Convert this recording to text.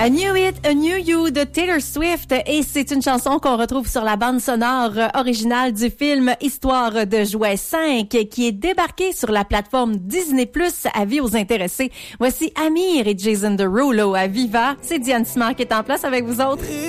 A New It, A New You de Taylor Swift, et c'est une chanson qu'on retrouve sur la bande sonore originale du film Histoire de jouets 5 qui est débarqué sur la plateforme Disney+, avis aux intéressés. Voici Amir et Jason Derulo à Viva. C'est Diane Simard qui est en place avec vous autres.